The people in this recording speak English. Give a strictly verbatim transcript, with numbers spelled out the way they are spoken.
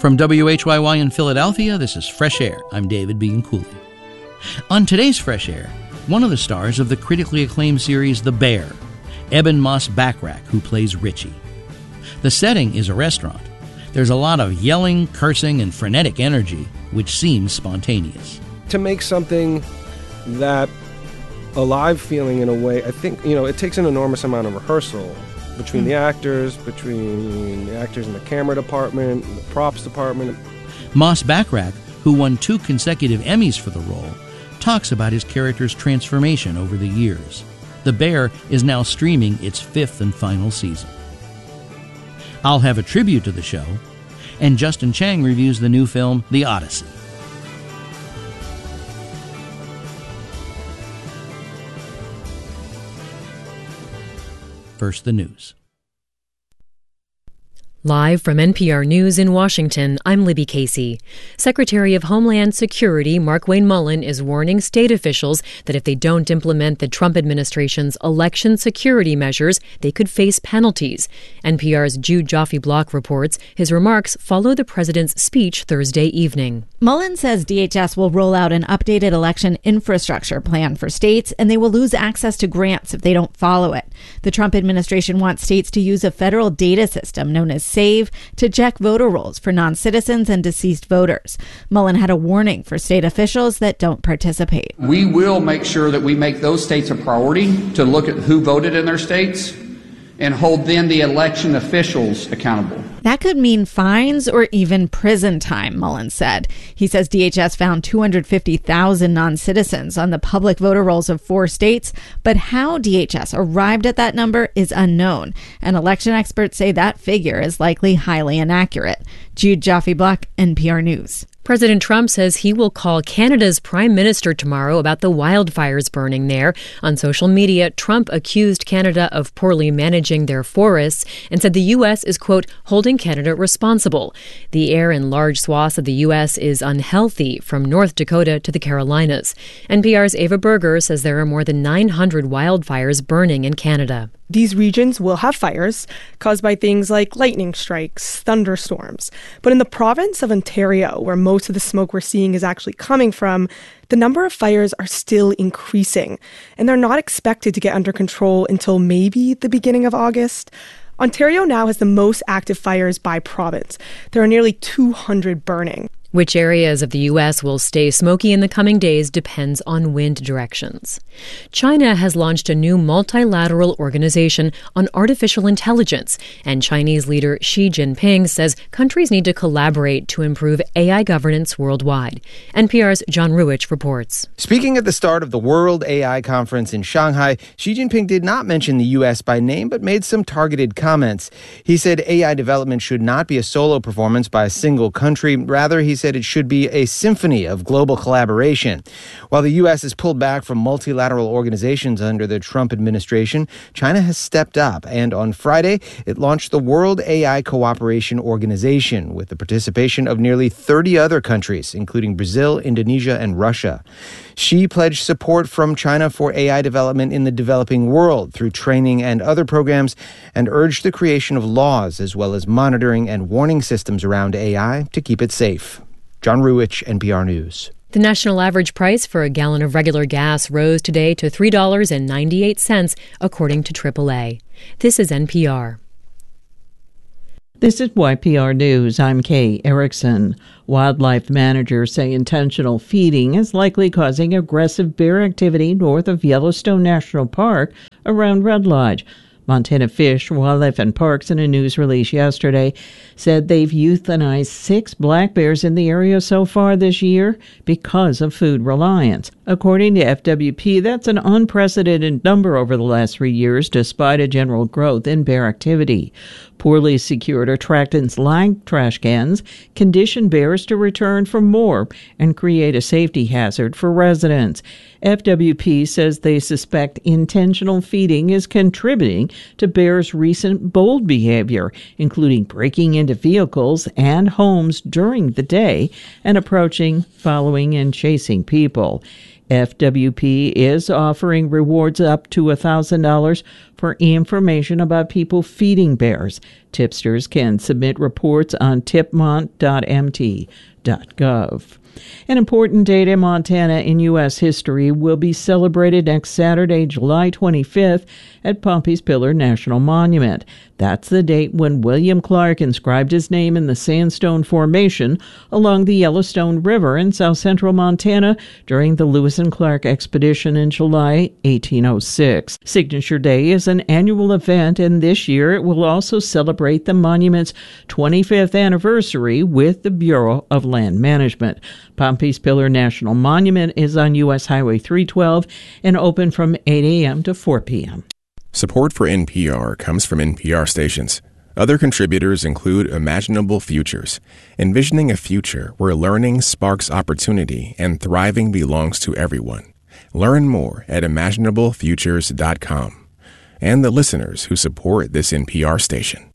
From W H Y Y in Philadelphia, this is Fresh Air. I'm David Bianculli. On today's Fresh Air, one of the stars of the critically acclaimed series The Bear, Ebon Moss-Bachrach, who plays Richie. The setting is a restaurant. There's a lot of yelling, cursing, and frenetic energy, which seems spontaneous. To make something that alive feeling in a way, I think, you know, it takes an enormous amount of rehearsal between mm. the actors, between the actors in the camera department, and the props department. Moss-Bachrach, who won two consecutive Emmys for the role, talks about his character's transformation over the years. The Bear is now streaming its fifth and final season. I'll have a tribute to the show, and Justin Chang reviews the new film, The Odyssey. First, the news. Live from N P R News in Washington, I'm Libby Casey. Secretary of Homeland Security Markwayne Mullin is warning state officials that if they don't implement the Trump administration's election security measures, they could face penalties. N P R's Jude Joffe-Block reports his remarks follow the president's speech Thursday evening. Mullin says D H S will roll out an updated election infrastructure plan for states, and they will lose access to grants if they don't follow it. The Trump administration wants states to use a federal data system known as SAVE to check voter rolls for non-citizens and deceased voters. Mullin had a warning for state officials that don't participate. We will make sure that we make those states a priority to look at who voted in their states and hold then the election officials accountable. That could mean fines or even prison time, Mullin said. He says D H S found two hundred fifty thousand non-citizens on the public voter rolls of four states, but how D H S arrived at that number is unknown, and election experts say that figure is likely highly inaccurate. Jude Joffe-Block, N P R News. President Trump says he will call Canada's prime minister tomorrow about the wildfires burning there. On social media, Trump accused Canada of poorly managing their forests and said the U S is, quote, holding Canada responsible. The air in large swaths of the U S is unhealthy, from North Dakota to the Carolinas. N P R's Ava Berger says there are more than nine hundred wildfires burning in Canada. These regions will have fires caused by things like lightning strikes, thunderstorms. But in the province of Ontario, where most of the smoke we're seeing is actually coming from, the number of fires are still increasing, and they're not expected to get under control until maybe the beginning of August. Ontario now has the most active fires by province. There are nearly two hundred burning. Which areas of the U S will stay smoky in the coming days depends on wind directions. China has launched a new multilateral organization on artificial intelligence, and Chinese leader Xi Jinping says countries need to collaborate to improve A I governance worldwide. N P R's John Ruwitch reports. Speaking at the start of the World A I Conference in Shanghai, Xi Jinping did not mention the U S by name, but made some targeted comments. He said A I development should not be a solo performance by a single country. Rather, he said it should be a symphony of global collaboration. While the U S has pulled back from multilateral organizations under the Trump administration, China has stepped up, and on Friday, it launched the World A I Cooperation Organization with the participation of nearly thirty other countries, including Brazil, Indonesia, and Russia. Xi pledged support from China for A I development in the developing world through training and other programs, and urged the creation of laws as well as monitoring and warning systems around A I to keep it safe. John Ruwitch, N P R News. The national average price for a gallon of regular gas rose today to three dollars and ninety-eight cents, according to triple A. This is N P R. This is Y P R News. I'm Kay Erickson. Wildlife managers say intentional feeding is likely causing aggressive bear activity north of Yellowstone National Park around Red Lodge. Montana Fish, Wildlife and Parks, in a news release yesterday, said they've euthanized six black bears in the area so far this year because of food reliance. According to F W P, that's an unprecedented number over the last three years, despite a general growth in bear activity. Poorly secured attractants like trash cans condition bears to return for more and create a safety hazard for residents. F W P says they suspect intentional feeding is contributing to bears' recent bold behavior, including breaking into vehicles and homes during the day and approaching, following, and chasing people. F W P is offering rewards up to one thousand dollars for information about people feeding bears. Tipsters can submit reports on tipmont dot m t dot gov. An important date in Montana in U S history will be celebrated next Saturday, July twenty-fifth, at Pompey's Pillar National Monument. That's the date when William Clark inscribed his name in the sandstone formation along the Yellowstone River in south central Montana during the Lewis and Clark expedition in July eighteen oh six. Signature Day is an annual event, and this year it will also celebrate the monument's twenty-fifth anniversary with the Bureau of Land Management. Pompey's Pillar National Monument is on U S Highway three twelve and open from eight a.m. to four p.m. Support for N P R comes from N P R stations. Other contributors include Imaginable Futures, envisioning a future where learning sparks opportunity and thriving belongs to everyone. Learn more at imaginable futures dot com. And the listeners who support this N P R station.